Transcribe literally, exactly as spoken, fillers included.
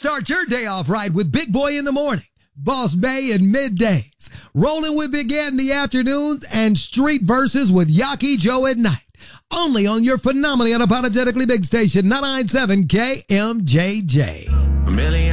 Start your day off right with Big Boy in the morning, Boss Bay in middays, Rolling with Big Ed in the afternoons, and Street Verses with Yaki Joe at night. Only on your phenomenally unapologetically big station, nine ninety-seven K M J J. A million